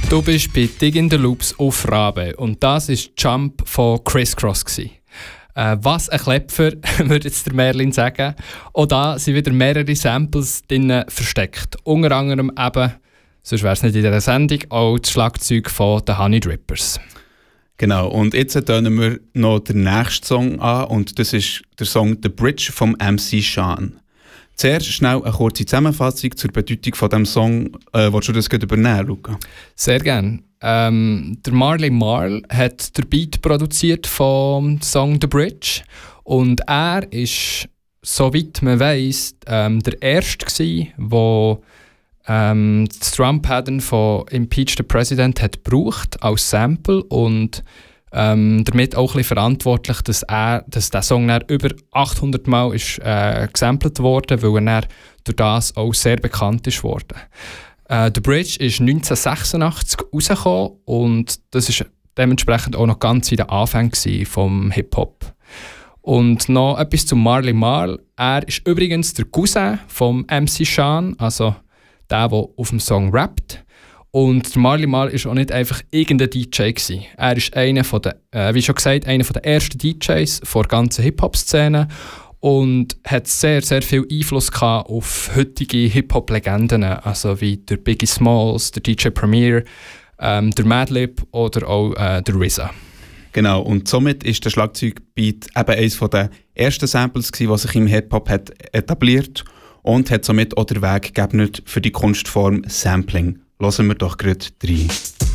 Du bist bei Digging the Loops auf Rabe und das war Jump von Criss Cross. Was ein Klepfer, würde jetzt der Merlin sagen. Auch da sind wieder mehrere Samples drin versteckt. Unter anderem eben, sonst wäre es nicht in dieser Sendung, auch das Schlagzeug von den Honey Drippers. Genau, und jetzt hören wir noch den nächsten Song an und das ist der Song «The Bridge» vom MC Shan. Zuerst schnell eine kurze Zusammenfassung zur Bedeutung von diesem Song. Willst du das gerade übernehmen, Luca? Sehr gerne. Der Marley Marl hat den Beat produziert vom Song «The Bridge» und er ist, soweit man weiss, der Erste gewesen, der das Drum-Pattern von «Impeach the President» hat gebraucht als Sample und damit auch ein bisschen verantwortlich, dass der Song dann über 800 Mal ist, gesampelt wurde, weil er dann durch das auch sehr bekannt ist worden. «The Bridge» ist 1986 rausgekommen und das ist dementsprechend auch noch ganz in den Anfängen vom Hip-Hop. Und noch etwas zu Marley Marl. Er ist übrigens der Cousin vom MC Shan, also der auf dem Song rappt. Und der Marley Marl war auch nicht einfach irgendein DJ gewesen. Er ist einer von der, wie schon gesagt, einer der ersten DJs der ganzen Hip-Hop-Szene und hat sehr, sehr viel Einfluss gehabt auf heutige Hip-Hop-Legenden, also wie der Biggie Smalls, der DJ Premier, der Madlib oder auch der RZA. Genau, und somit ist der Schlagzeugbeat eben eines der ersten Samples gewesen, was sich im Hip-Hop hat etabliert und hat somit auch den Weg geebnet für die Kunstform Sampling. Hören wir doch gerade rein.